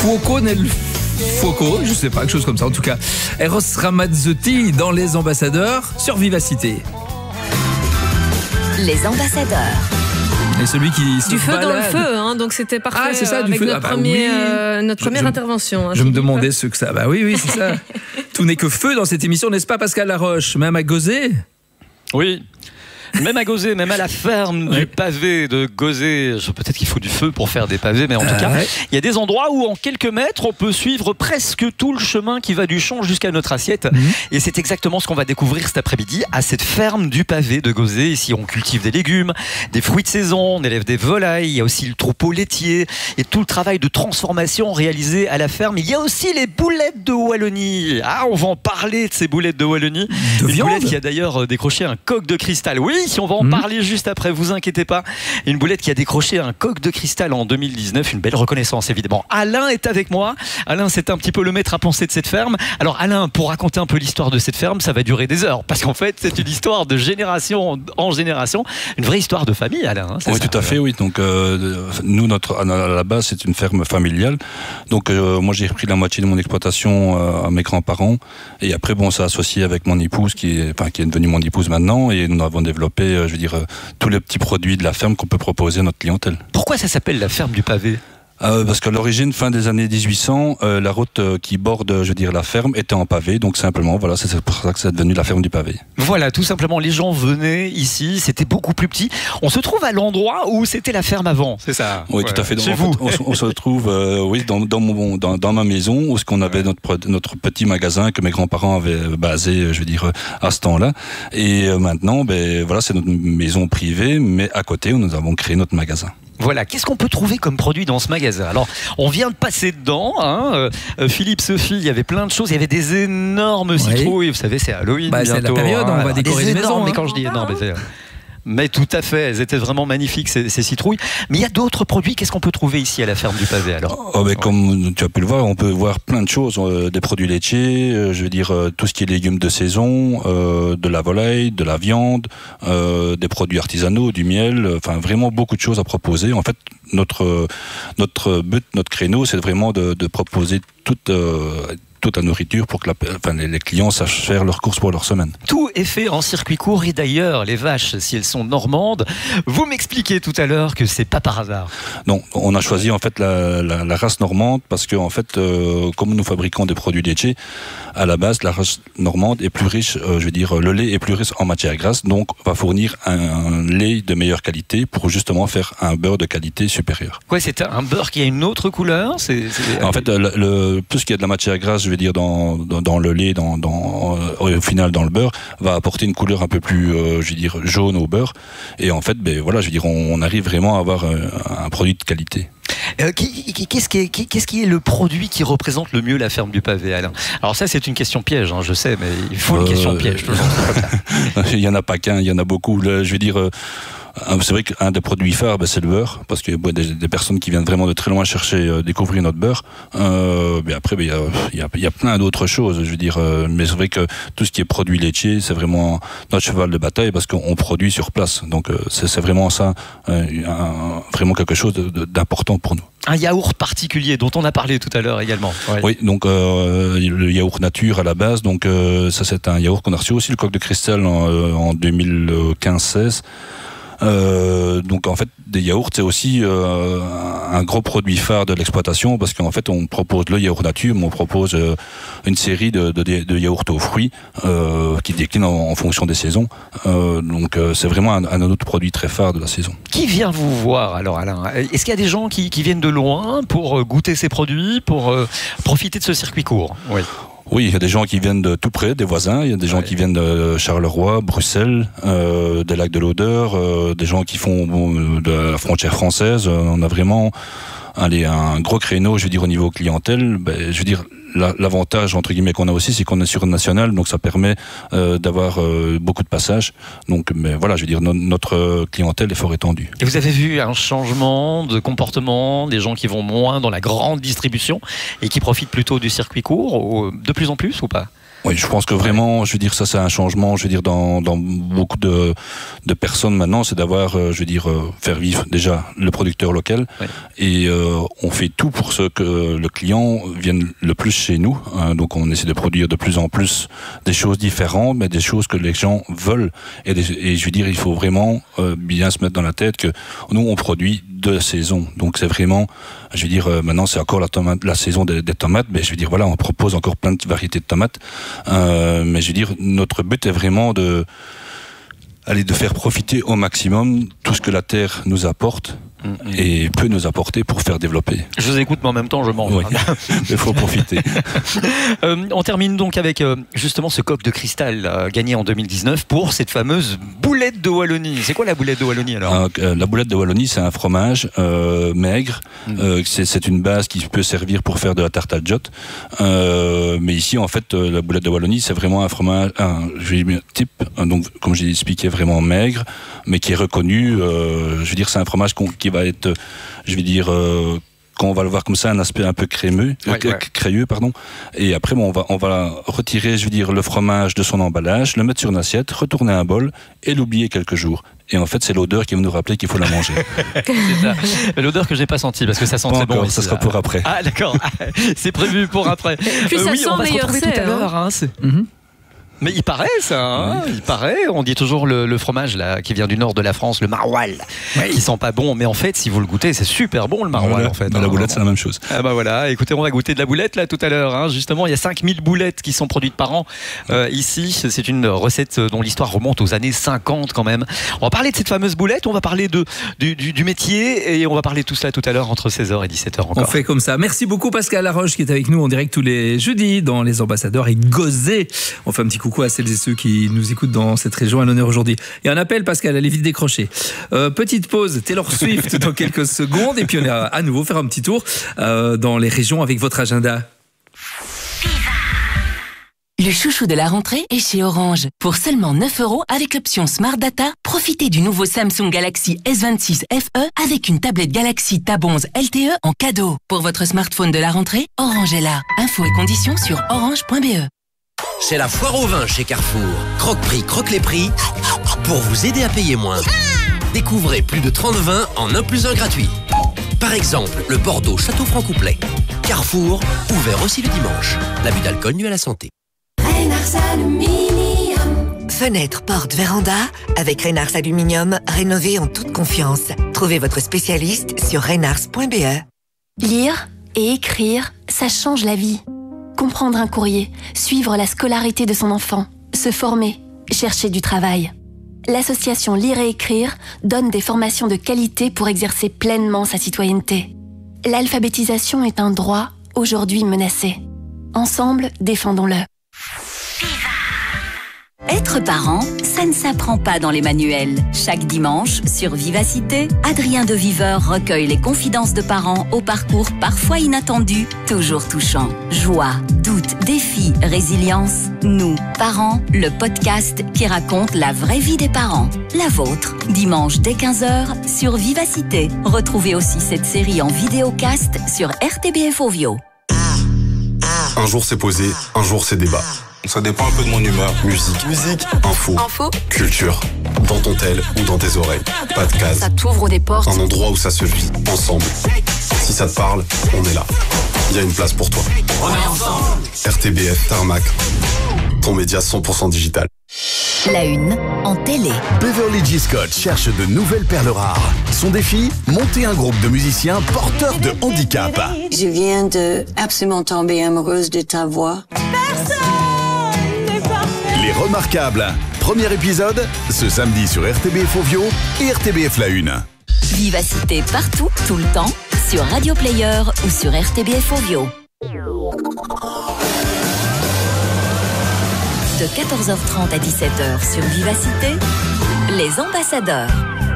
Fuoco nel Fuoco, je sais pas, quelque chose comme ça en tout cas. Eros Ramazzotti dans Les Ambassadeurs sur Vivacité. Les Ambassadeurs. Et celui qui se du feu balade. dans le feu, hein, donc c'était parfait. Ah, c'est ça, du avec feu. notre, notre première intervention. Hein, je me demandais ce que ça. Bah oui, c'est ça. Tout n'est que feu dans cette émission, n'est-ce pas, Pascal Laroche? Même à Gauzet? Oui. Même à Gauzet, même à la ferme du pavé de Gauzet, peut-être qu'il faut du feu pour faire des pavés, mais en tout cas, il y a des endroits où en quelques mètres, on peut suivre presque tout le chemin qui va du champ jusqu'à notre assiette. Et c'est exactement ce qu'on va découvrir cet après-midi à cette ferme du pavé de Gauzet. Ici, on cultive des légumes, des fruits de saison, on élève des volailles, il y a aussi le troupeau laitier et tout le travail de transformation réalisé à la ferme. Il y a aussi les boulettes de Wallonie. Ah, on va en parler de ces boulettes de Wallonie. Une boulette qui a d'ailleurs décroché un coq de cristal. Oui, si on va en parler juste après, vous inquiétez pas. Une boulette qui a décroché un coq de cristal en 2019, une belle reconnaissance évidemment. Alain est avec moi. Alain, c'est un petit peu le maître à penser de cette ferme. Alors Alain, pour raconter un peu l'histoire de cette ferme, ça va durer des heures, parce qu'en fait c'est une histoire de génération en génération, une vraie histoire de famille, Alain. Hein, oui, ça, tout à fait, oui. Donc nous, à la base, c'est une ferme familiale. Donc moi, j'ai repris la moitié de mon exploitation à mes grands-parents, et après, bon, ça associé avec mon épouse, qui est devenue mon épouse maintenant, et nous avons développé, tous les petits produits de la ferme qu'on peut proposer à notre clientèle. Pourquoi ça s'appelle la ferme du pavé ? Parce qu'à l'origine, fin des années 1800, la route qui borde, la ferme était en pavé. Donc simplement, voilà, c'est pour ça que c'est devenu la ferme du pavé. Voilà, tout simplement, les gens venaient ici, c'était beaucoup plus petit. On se trouve à l'endroit où c'était la ferme avant, c'est ça? Oui, tout à fait. Chez vous. On se trouve, dans ma maison, où on avait notre petit magasin que mes grands-parents avaient basé, à ce temps-là. Et maintenant, c'est notre maison privée, mais à côté, nous avons créé notre magasin. Voilà, qu'est-ce qu'on peut trouver comme produit dans ce magasin? Alors, on vient de passer dedans, hein. Philippe, Sophie, il y avait plein de choses, il y avait des énormes citrouilles, vous savez, c'est Halloween bientôt. C'est la période, on va décorer les maisons. Mais quand je dis énorme, mais tout à fait, elles étaient vraiment magnifiques ces citrouilles. Mais il y a d'autres produits, qu'est-ce qu'on peut trouver ici à la ferme du pavé alors? Comme tu as pu le voir, on peut voir plein de choses, des produits laitiers, tout ce qui est légumes de saison, de la volaille, de la viande, des produits artisanaux, du miel, vraiment beaucoup de choses à proposer. En fait, notre but, notre créneau, c'est vraiment de proposer toute la nourriture pour que les clients sachent faire leurs courses pour leur semaine. Tout est fait en circuit court, et d'ailleurs, les vaches, si elles sont normandes, vous m'expliquez tout à l'heure que c'est pas par hasard. Non, on a choisi en fait la race normande parce que en fait, comme nous fabriquons des produits laitiers, à la base, la race normande est plus riche, le lait est plus riche en matière grasse, donc va fournir un lait de meilleure qualité pour justement faire un beurre de qualité supérieure. Quoi, c'est un beurre qui a une autre couleur? En fait, tout ce qui est de la matière grasse, dans le lait, au final dans le beurre, va apporter une couleur un peu plus, jaune au beurre. Et en fait, on arrive vraiment à avoir un produit de qualité. Qu'est-ce qui est le produit qui représente le mieux la ferme du pavé, Alain? Alors ça, c'est une question piège, hein, je sais, mais il faut une question piège. Il n'y en a pas qu'un, il y en a beaucoup. C'est vrai qu'un des produits phares, c'est le beurre, parce qu'il y a des personnes qui viennent vraiment de très loin chercher, découvrir notre beurre. Mais après, il y a plein d'autres choses, mais c'est vrai que tout ce qui est produit laitier, c'est vraiment notre cheval de bataille, parce qu'on produit sur place. Donc c'est vraiment ça, vraiment quelque chose d'important pour nous. Un yaourt particulier dont on a parlé tout à l'heure également. Ouais. Oui, donc le yaourt nature à la base, donc ça c'est un yaourt qu'on a reçu aussi, le coq de cristal en 2015-16. Donc en fait des yaourts c'est aussi un gros produit phare de l'exploitation, parce qu'en fait on propose le yaourt nature, mais on propose une série de yaourts aux fruits qui déclinent en fonction des saisons. Donc c'est vraiment un autre produit très phare de la saison. Qui vient vous voir alors, Alain? Est-ce qu'il y a des gens qui viennent de loin pour goûter ces produits, pour profiter de ce circuit court? Oui, il y a des gens qui viennent de tout près, des voisins. Il y a des gens qui viennent de Charleroi, Bruxelles, des Lacs de l'Odeur, des gens qui font de la frontière française. On a vraiment un gros créneau, au niveau clientèle. L'avantage entre guillemets qu'on a aussi, c'est qu'on est sur une nationale, donc ça permet d'avoir beaucoup de passages. Donc, mais voilà, notre clientèle est fort étendue. Et vous avez vu un changement de comportement des gens qui vont moins dans la grande distribution et qui profitent plutôt du circuit court, de plus en plus ou pas? Oui, je pense que vraiment, je veux dire, ça c'est un changement, je veux dire, dans beaucoup de personnes maintenant, c'est d'avoir, faire vivre déjà le producteur local. Oui. Et on fait tout pour que le client vienne le plus chez nous. Hein, donc on essaie de produire de plus en plus des choses différentes, mais des choses que les gens veulent. Et je veux dire, il faut vraiment bien se mettre dans la tête que nous, on produit de saison. Donc c'est vraiment, je veux dire, maintenant c'est encore la saison des tomates, mais je veux dire, voilà, on propose encore plein de variétés de tomates. Mais je veux dire, notre but est vraiment de faire profiter au maximum tout ce que la terre nous apporte et peut nous apporter pour faire développer. Je vous écoute, mais en même temps, je mange. Oui, il faut profiter. On termine donc avec justement ce coq de cristal gagné en 2019 pour cette fameuse boulette de Wallonie. C'est quoi la boulette de Wallonie alors ? La boulette de Wallonie, c'est un fromage maigre. C'est une base qui peut servir pour faire de la tarte à jotte. Mais ici, en fait, la boulette de Wallonie, c'est vraiment un fromage, type, donc comme j'ai expliqué, vraiment maigre, mais qui est reconnu. Je veux dire, c'est un fromage qui va être, je vais dire, quand on va le voir comme ça, un aspect un peu crémeux, crayeux, pardon. Et après, on va retirer, je veux dire, le fromage de son emballage, le mettre sur une assiette, retourner un bol et l'oublier quelques jours. Et en fait, c'est l'odeur qui va nous rappeler qu'il faut la manger. C'est ça. L'odeur que j'ai pas sentie parce que ça sent très bon. Ça sera pour après. Ah d'accord. C'est prévu pour après. Plus ça sent, on va se meilleur retrouver tout à l'heure. Mais il paraît ça, hein, il paraît. On dit toujours le fromage là qui vient du nord de la France, le maroilles, qui sent pas bon. Mais en fait, si vous le goûtez, c'est super bon le maroilles en fait. La boulette, c'est la même chose. Ah bah voilà. Écoutez, on va goûter de la boulette là tout à l'heure. Hein. Justement, il y a 5000 boulettes qui sont produites par an ici. C'est une recette dont l'histoire remonte aux années 50 quand même. On va parler de cette fameuse boulette. On va parler du métier et on va parler de tout cela tout à l'heure entre 16h et 17h encore. On fait comme ça. Merci beaucoup Pascal Laroche qui est avec nous en direct tous les jeudis dans Les Ambassadeurs et Gauzet. On fait un petit coucou à celles et ceux qui nous écoutent dans cette région à l'honneur aujourd'hui. Il y a un appel, Pascal, allez vite décrocher. Petite pause, Taylor Swift dans quelques secondes et puis on va à nouveau faire un petit tour dans les régions avec votre agenda. Le chouchou de la rentrée est chez Orange. Pour seulement 9 € avec l'option Smart Data, profitez du nouveau Samsung Galaxy S26 FE avec une tablette Galaxy Tab 11 LTE en cadeau. Pour votre smartphone de la rentrée, Orange est là. Infos et conditions sur orange.be. C'est la foire au vin chez Carrefour. Croque-prix, croque les prix pour vous aider à payer moins. Découvrez plus de 30 vins en 1+1 gratuit. Par exemple, le Bordeaux Château Franc-Couplet. Carrefour, ouvert aussi le dimanche. L'abus d'alcool nuit à la santé. Reynars Aluminium. Fenêtre, porte, véranda, avec Reynars Aluminium, rénovez en toute confiance. Trouvez votre spécialiste sur reynars.be. Lire et écrire, ça change la vie. Comprendre un courrier, suivre la scolarité de son enfant, se former, chercher du travail. L'association Lire et Écrire donne des formations de qualité pour exercer pleinement sa citoyenneté. L'alphabétisation est un droit, aujourd'hui menacé. Ensemble, défendons-le. Être parent, ça ne s'apprend pas dans les manuels. Chaque dimanche, sur Vivacité, Adrien de Viveur recueille les confidences de parents au parcours parfois inattendu, toujours touchant. Joie, doute, défi, résilience. Nous, parents, le podcast qui raconte la vraie vie des parents. La vôtre, dimanche dès 15h sur Vivacité. Retrouvez aussi cette série en vidéocast sur RTBF Ovio. Un jour c'est posé, un jour c'est débat. Ça dépend un peu de mon humeur. Musique, info, culture. Dans ton tel ou dans tes oreilles. Pas de case. Ça t'ouvre des portes. Un endroit où ça se vit, ensemble. Si ça te parle, on est là. Il y a une place pour toi. On est ensemble. RTBF Tarmac. Ton média 100% digital. La une en télé. Beverly G. Scott cherche de nouvelles perles rares. Son défi, monter un groupe de musiciens porteurs de handicap. Je viens de absolument tomber amoureuse de ta voix. Les Remarquables. Premier épisode, ce samedi sur RTBF Ovio et RTBF La Une. Vivacité partout, tout le temps, sur Radio Player ou sur RTBF Ovio. De 14h30 à 17h sur Vivacité, Les Ambassadeurs.